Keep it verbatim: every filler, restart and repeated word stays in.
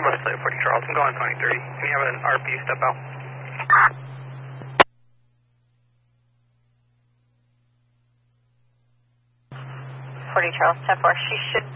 Mostly forty Charles, I'm going twenty-three. Can you have an R P step out? forty Charles, ten four. She should be